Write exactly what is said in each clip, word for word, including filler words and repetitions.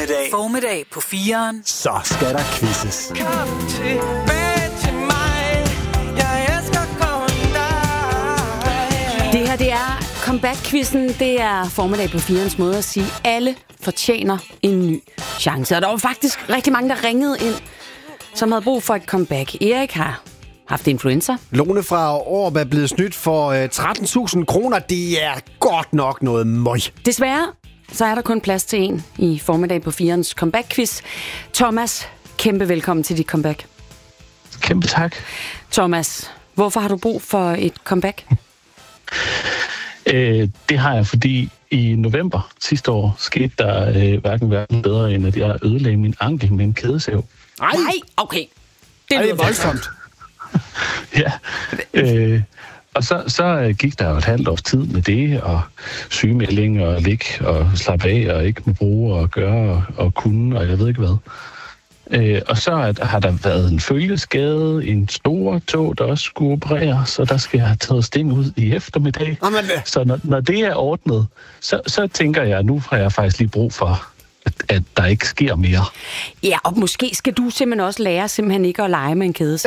formiddag. Formiddag på fireren. Så skal der quizzes. Kom tilbage til mig. Jeg elsker kun dig. Det her, det er comeback-quizzen. Det er formiddag på firens måde at sige, alle fortjener en ny chance. Og der var faktisk rigtig mange, der ringede ind, som havde brug for et comeback. Erik har haft influenza. Lone fra Aarup er blevet snydt for øh, tretten tusind kroner. Det er godt nok noget møg. Desværre, så er der kun plads til en i formiddag på firens comeback-quiz. Thomas, kæmpe velkommen til dit comeback. Kæmpe tak. Thomas, hvorfor har du brug for et comeback? Øh, det har jeg, fordi i november sidste år skete der øh, hverken hverken bedre, end at jeg ødelagde min ankel med en kædesav. Nej, okay. Det er voldsomt. Ja, øh, og så, så gik der jo et halvt års tid med det, og sygemelding og lig og slappe af og ikke må bruge og gøre og, og kunne, og jeg ved ikke hvad. Øh, og så at, har der været en følgeskade, en stor tog, der også skulle operere, så der skal jeg have taget sting ud i eftermiddag. Amen. Så når, når det er ordnet, så, så tænker jeg, at nu har jeg faktisk lige brug for, at, at der ikke sker mere. Ja, og måske skal du simpelthen også lære simpelthen ikke at lege med en kædesav.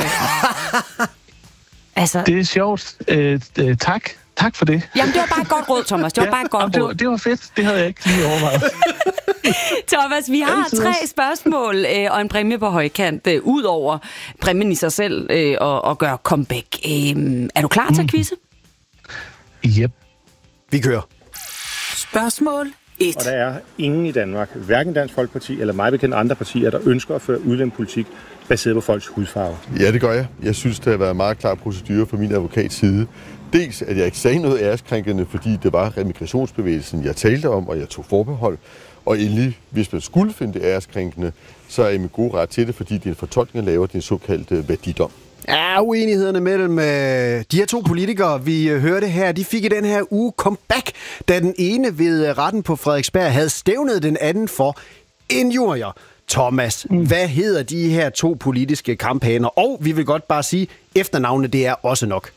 Altså... Det er sjovt. Øh, øh, tak. Tak for det. Jamen, det var bare et godt råd, Thomas. Det var ja, bare et godt det råd. var, det var fedt. Det havde jeg ikke lige overvejet. Thomas, vi har tre spørgsmål øh, og en præmie på højkant, øh, ud over præmien i sig selv øh, og, og gøre comeback. Øh, er du klar til at quizze? Yep. Vi kører. Spørgsmål et. Og der er ingen i Danmark, hverken Dansk Folkeparti eller mig bekendt andre partier, der ønsker at føre udlændingepolitik baseret på folks hudfarve. Ja, det gør jeg. Jeg synes, det har været en meget klar procedure fra min advokats side. Dels, at jeg ikke sagde noget æreskrænkende, fordi det var remigrationsbevægelsen, jeg talte om, og jeg tog forbehold. Og endelig, hvis man skulle finde det æreskrænkende, så er jeg med god ret til det, fordi det er en fortolkning, jeg laver, det er en såkaldt værdidom. Ja, uenighederne mellem øh, de her to politikere, vi øh, hørte her, de fik i den her uge comeback, da den ene ved øh, retten på Frederiksberg havde stævnet den anden for injurier. Thomas, mm. hvad hedder de her to politiske kamphaner? Og vi vil godt bare sige, efternavnet, det er også nok.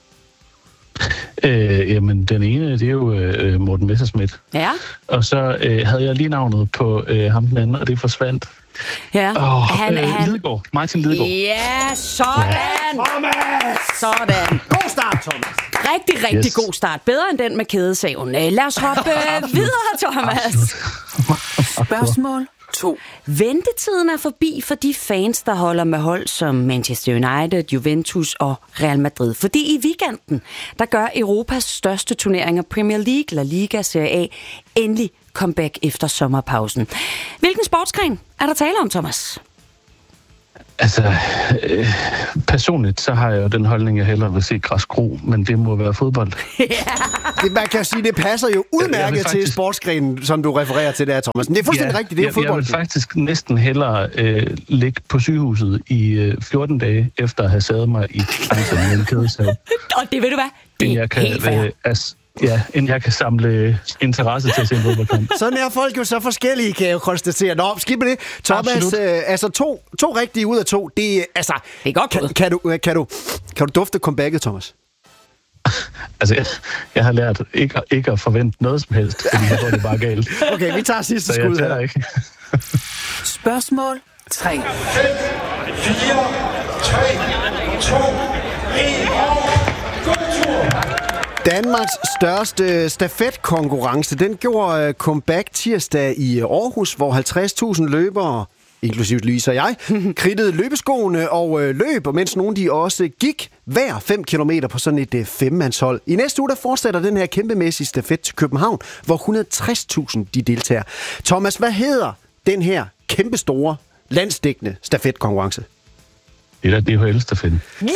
Øh, jamen, den ene, det er jo øh, Morten Messerschmidt. Ja. Og så øh, havde jeg lige navnet på øh, ham den anden, og det forsvandt. Ja. Åh, han, øh, han... Lidegaard. Martin Lidegaard. Ja, sådan! Thomas! Sådan. God start, Thomas! Rigtig, rigtig Yes. god start. Bedre end den med kædesaven. Lad os hoppe videre, Thomas. Spørgsmål to. Ventetiden er forbi for de fans, der holder med hold som Manchester United, Juventus og Real Madrid. Fordi i weekenden, der gør Europas største turneringer, Premier League, La Liga, Serie A, endelig comeback efter sommerpausen. Hvilken sportsgren er der tale om, Thomas? Altså, øh, personligt, så har jeg jo den holdning, jeg hellere vil se græskro, men det må være fodbold. Det, man kan sige, det passer jo udmærket faktisk... til sportsgrenen, som du refererer til der, Thomas. Men det er fuldstændig ja, rigtigt, det er jo fodbold. Jeg vil faktisk næsten hellere øh, ligge på sygehuset i øh, fjorten dage, efter at have sadet mig i anklen med en kædesav. Og det ved du hvad? Det er jeg kan, helt fair. Øh, as, ja, end jeg kan samle interesse til at se en fodboldkamp. Sådan er folk jo så forskellige, kan jeg jo konstatere. Nå, skidt med det. Thomas, øh, altså to, to rigtige ud af to, det, altså, det er godt kan, kan, du, kan, du, kan du dufte comebacket, Thomas? Altså, jeg, jeg har lært ikke, ikke at forvente noget som helst, fordi jeg tror, det er bare galt. Okay, vi tager sidste så skud jeg her. Ikke. Spørgsmål tre. fem, fire, tre, to, en og god tur! Danmarks største stafetkonkurrence, den gjorde comeback tirsdag i Aarhus, hvor halvtreds tusind løbere, inklusive Louise og jeg, kridtede løbeskoene og løb, og mens nogle de også gik hver fem kilometer på sådan et femmandshold. I næste uge der fortsætter den her kæmpemæssige stafet til København, hvor et hundrede og tres tusind de deltager. Thomas, hvad hedder den her kæmpestore, landsdækkende stafetkonkurrence? Det er D H L-stafetten. Yeah!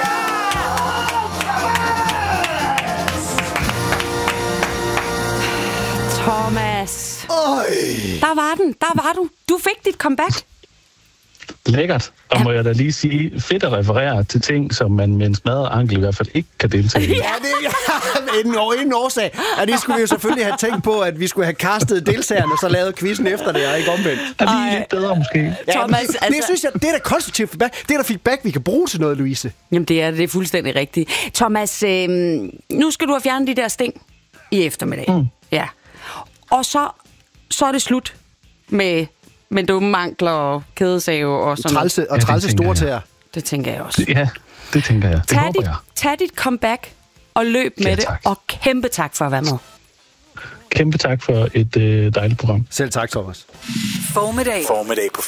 Thomas. Øj. Der var den. Der var du. Du fik dit comeback. Lækkert. Og må jeg da lige sige, fedt at referere til ting, som man med en smadret ankel i hvert fald ikke kan deltage i. Ja, det er en, en årsag. Og det skulle vi jo selvfølgelig have tænkt på, at vi skulle have castet deltagerne, så lavet quizzen efter det, og ikke omvendt. Er lige lidt bedre måske? Ja, Thomas, det, altså... det synes jeg, det er da konstruktivt feedback. Det er da feedback, vi kan bruge til noget, Louise. Jamen, det er det er fuldstændig rigtigt. Thomas, øh, nu skal du have fjernet de der sting i eftermiddag. Mm. Ja. Og så, så er det slut med med dumme ankler og kædesave og sådan Trælse, og Ja, det trælse tænker store jeg. tæer. Det tænker jeg også. Ja, det tænker jeg. Det Tag håber dit, jeg. tag dit comeback og løb med Ja, det, tak. og kæmpe tak for at være med. Kæmpe tak for et øh, dejligt program. Selv tak, Thomas. Formiddag Formiddag på